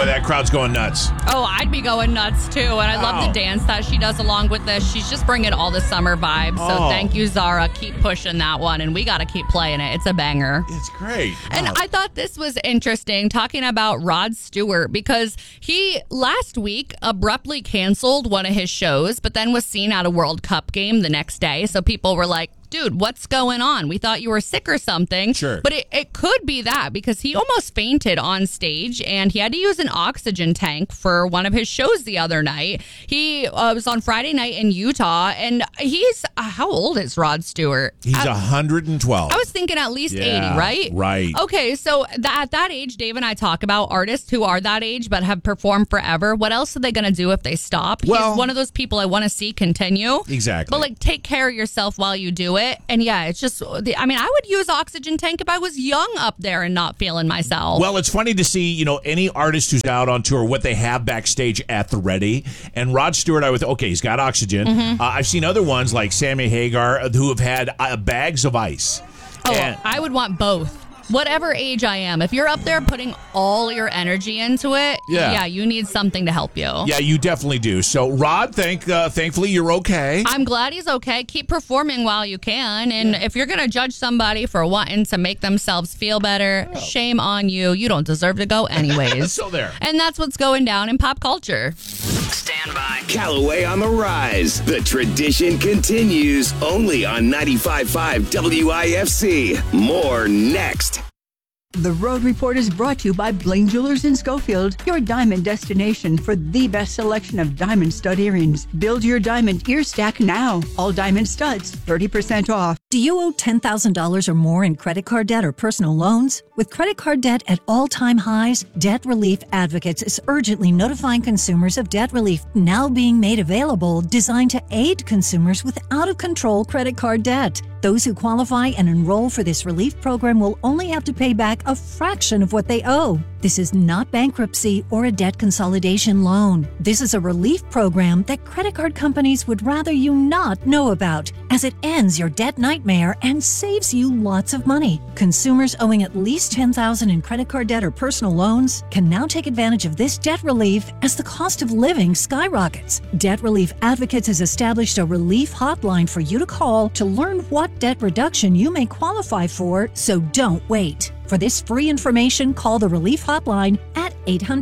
way that crowd's going nuts. Oh, I'd be going nuts too. And I love the dance that she does along with this. She's just bringing all the summer vibes. So thank you, Zara. Keep pushing that one. And we got to keep playing it. It's a banger. It's great. And I thought this was interesting talking about Rod Stewart because he last week abruptly canceled one of his shows, but then was seen at a World Cup game the next day. So people were like, dude, what's going on? We thought you were sick or something. Sure. But it could be that because he almost fainted on stage and he had to use an oxygen tank for one of his shows the other night. He was on Friday night in Utah and he's, how old is Rod Stewart? He's 112. I was thinking at least 80, right? Right. Okay, so at that age, Dave and I talk about artists who are that age but have performed forever. What else are they going to do if they stop? Well, he's one of those people I want to see continue. Exactly. But like, take care of yourself while you do it. And yeah, it's just, I mean, I would use oxygen tank if I was young up there and not feeling myself. Well, it's funny to see, any artist who's out on tour, what they have backstage at the ready. And Rod Stewart, he's got oxygen. Mm-hmm. I've seen other ones like Sammy Hagar who have had bags of ice. I would want both. Whatever age I am, if you're up there putting all your energy into it, you need something to help you. Yeah, you definitely do. So, Rod, thankfully you're okay. I'm glad he's okay. Keep performing while you can. And if you're going to judge somebody for wanting to make themselves feel better, shame on you. You don't deserve to go anyways. So there. And that's what's going down in pop culture. Stand by. Callaway on the rise. The tradition continues only on 95.5 WIFC. More next. The Road Report is brought to you by Blaine Jewelers in Schofield, your diamond destination for the best selection of diamond stud earrings. Build your diamond ear stack now. All diamond studs, 30% off. Do you owe $10,000 or more in credit card debt or personal loans? With credit card debt at all-time highs, Debt Relief Advocates is urgently notifying consumers of debt relief now being made available, designed to aid consumers with out-of-control credit card debt. Those who qualify and enroll for this relief program will only have to pay back a fraction of what they owe. This is not bankruptcy or a debt consolidation loan. This is a relief program that credit card companies would rather you not know about, as it ends your debt nightmare and saves you lots of money. Consumers owing at least $10,000 in credit card debt or personal loans can now take advantage of this debt relief as the cost of living skyrockets. Debt Relief Advocates has established a relief hotline for you to call to learn what debt reduction you may qualify for, so don't wait. For this free information, call the Relief Hotline at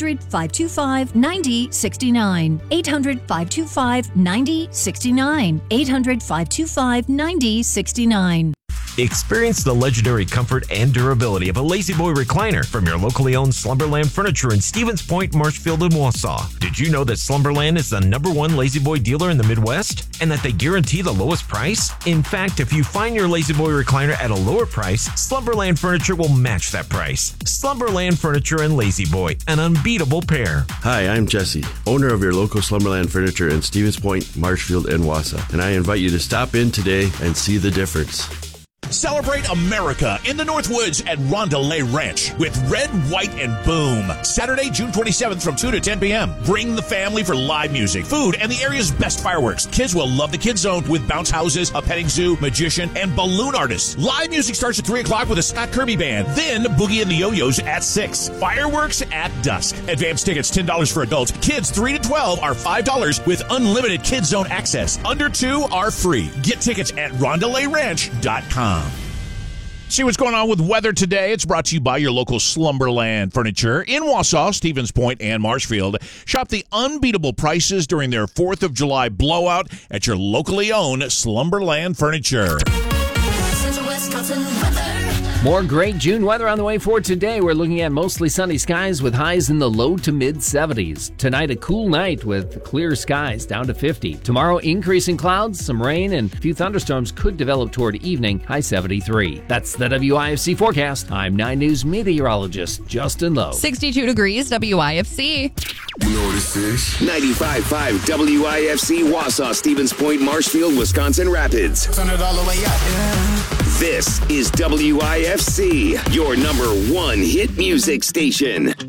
800-525-9069. 800-525-9069. 800-525-9069. Experience the legendary comfort and durability of a La-Z-Boy recliner from your locally owned Slumberland Furniture in Stevens Point, Marshfield, and Wausau. Did you know that Slumberland is the #1 La-Z-Boy dealer in the Midwest and that they guarantee the lowest price? In fact, if you find your La-Z-Boy recliner at a lower price, Slumberland Furniture will match that price. Slumberland Furniture and La-Z-Boy, an unbeatable pair. Hi, I'm Jesse, owner of your local Slumberland Furniture in Stevens Point, Marshfield, and Wausau, and I invite you to stop in today and see the difference. Celebrate America in the Northwoods at Rondelay Ranch with Red, White, and Boom. Saturday, June 27th from 2 to 10 p.m. Bring the family for live music, food, and the area's best fireworks. Kids will love the Kids Zone with bounce houses, a petting zoo, magician, and balloon artists. Live music starts at 3 o'clock with a Scott Kirby Band. Then Boogie and the Yo-Yos at 6. Fireworks at dusk. Advance tickets $10 for adults. Kids 3 to 12 are $5 with unlimited Kids Zone access. Under 2 are free. Get tickets at RondelayRanch.com. See what's going on with weather today. It's brought to you by your local Slumberland Furniture in Wausau, Stevens Point, and Marshfield. Shop the unbeatable prices during their 4th of July blowout at your locally owned Slumberland Furniture. More great June weather on the way for today. We're looking at mostly sunny skies with highs in the low to mid 70s. Tonight, a cool night with clear skies down to 50. Tomorrow, increasing clouds, some rain, and a few thunderstorms could develop toward evening, high 73. That's the WIFC forecast. I'm 9 News meteorologist Justin Lowe. 62 degrees, WIFC. You know what this is? 95.5 WIFC, Wausau, Stevens Point, Marshfield, Wisconsin Rapids. Turn it all the way up, yeah. This is WIFC, your #1 hit music station.